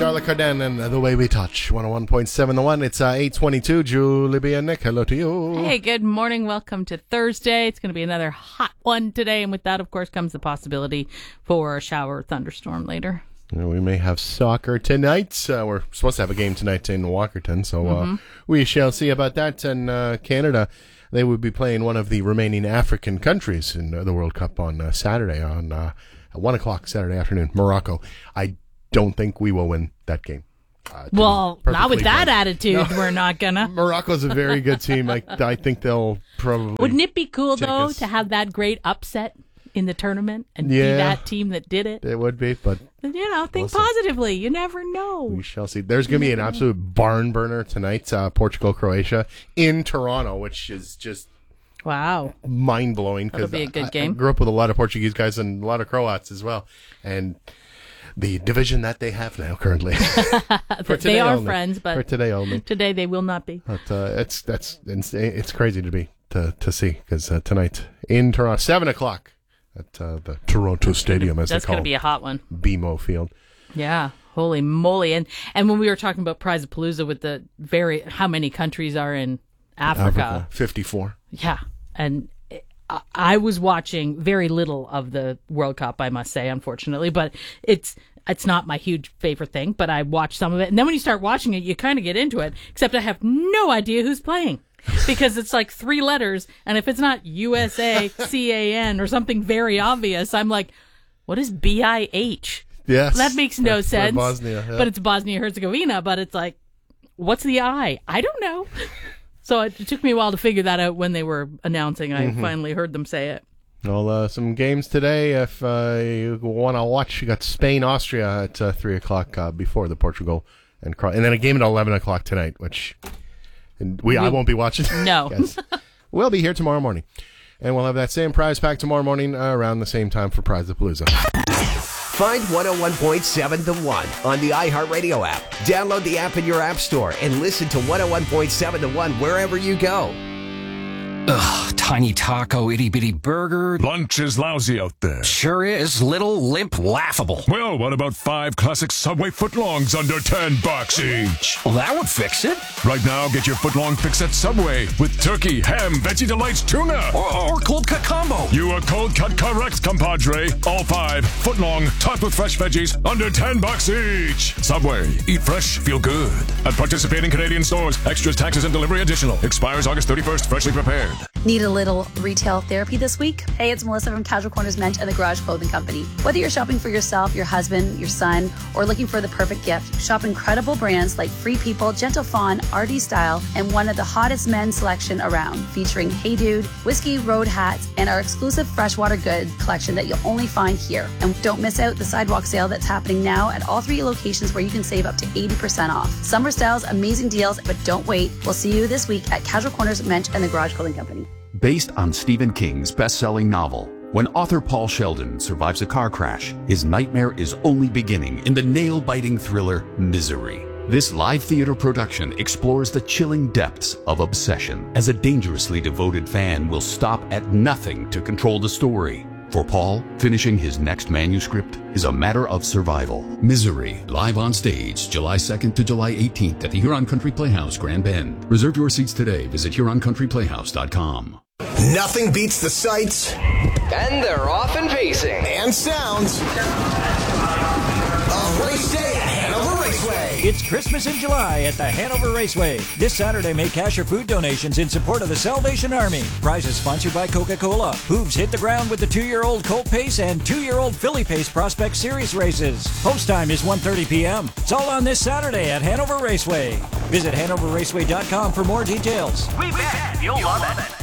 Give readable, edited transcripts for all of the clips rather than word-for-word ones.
Charlotte Cardin and The Way We Touch. 101.7 The One. It's 8:22. Julie B. and Nick, hello to you. Hey, good morning. Welcome to Thursday. It's going to be another hot one today. And with that, of course, comes the possibility for a shower or thunderstorm later. We may have soccer tonight. We're supposed to have a game tonight in Walkerton, so we shall see about that. And Canada, they would be playing one of the remaining African countries in the World Cup on Saturday, at 1 o'clock Saturday afternoon. Morocco. I don't think we will win that game. Well, not with that attitude, we're not gonna. Morocco's a very good team. I think they'll probably. Wouldn't it be cool, though, to have that great upset in the tournament and be that team that did it? It would be, but think positively. You never know. We shall see. There's going to be an absolute barn burner tonight, Portugal-Croatia in Toronto, which is just mind-blowing. That'll be a good game. I grew up with a lot of Portuguese guys and a lot of Croats as well, and the division that they have now currently. They are only. Friends, but for today only. Today they will not be. But it's crazy to see, because tonight in Toronto, 7 o'clock at the Toronto Stadium, as they call it. That's going to be a hot one. BMO Field. Yeah, holy moly! And when we were talking about Prize-a-Palooza with the how many countries are in Africa? 54. Yeah, and I was watching very little of the World Cup, I must say, unfortunately, but it's not my huge favorite thing, but I watched some of it. And then when you start watching it, you kind of get into it, except I have no idea who's playing, because it's like 3 letters, and if it's not USA, CAN, or something very obvious, I'm like, what is BIH? Yes. That makes no sense. Bosnia, yeah. But it's Bosnia-Herzegovina, but it's like, what's the I? I don't know. So it took me a while to figure that out when they were announcing. I finally heard them say it. Well, some games today. If you want to watch, you got Spain-Austria at 3 o'clock before the Portugal and then a game at 11 o'clock tonight, which I won't be watching. No. Yes. We'll be here tomorrow morning. And we'll have that same prize pack tomorrow morning around the same time for Prize-a-Palooza. Find 101.7 The One on the iHeartRadio app. Download the app in your app store and listen to 101.7 The One wherever you go. Ugh, tiny taco, itty-bitty burger. Lunch is lousy out there. Sure is. Little, limp, laughable. Well, what about 5 classic Subway footlongs under $10 each? Well, that would fix it. Right now, get your footlong fix at Subway with turkey, ham, Veggie Delights, tuna. Or cold cut combo. You are cold cut correct, compadre. All 5 footlong, topped with fresh veggies, under $10 each. Subway. Eat fresh, feel good. At participating Canadian stores. Extras, taxes, and delivery additional. Expires August 31st. Freshly prepared. Need a little retail therapy this week? Hey, it's Melissa from Casual Corners Men's and the Garage Clothing Company. Whether you're shopping for yourself, your husband, your son, or looking for the perfect gift, shop incredible brands like Free People, Gentle Fawn, RD Style, and one of the hottest men's selection around, featuring Hey Dude, Whiskey Road hats, and our exclusive freshwater good collection that you'll only find here. And don't miss out the sidewalk sale that's happening now at all 3 locations, where you can save up to 80% off. Summer styles, amazing deals, but don't wait. We'll see you this week at Casual Corners Men's and the Garage Clothing Company. Based on Stephen King's best-selling novel, when author Paul Sheldon survives a car crash, his nightmare is only beginning in the nail-biting thriller Misery. This live theater production explores the chilling depths of obsession, as a dangerously devoted fan will stop at nothing to control the story. For Paul, finishing his next manuscript is a matter of survival. Misery, live on stage, July 2nd to July 18th at the Huron Country Playhouse, Grand Bend. Reserve your seats today. Visit HuronCountryPlayhouse.com. Nothing beats the sights. And they're off and pacing. And sounds of race day at Hanover Raceway. It's Christmas in July at the Hanover Raceway. This Saturday, make cash or food donations in support of the Salvation Army. Prizes sponsored by Coca-Cola. Hooves hit the ground with the 2-year-old Colt Pace and 2-year-old Filly Pace Prospect Series races. Post time is 1:30 p.m. It's all on this Saturday at Hanover Raceway. Visit HanoverRaceway.com for more details. We bet you'll love it.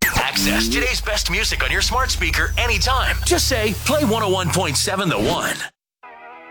Access today's best music on your smart speaker anytime. Just say, play 101.7 The One.